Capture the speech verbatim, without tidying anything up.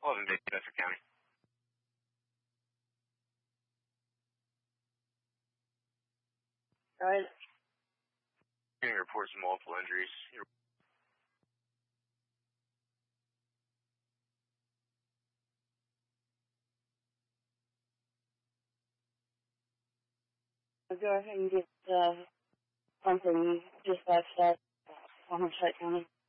eleven Bay, Bedford County. Go ahead. Getting reports of multiple injuries. Go ahead and get uh, something just outside uh, Homicide County.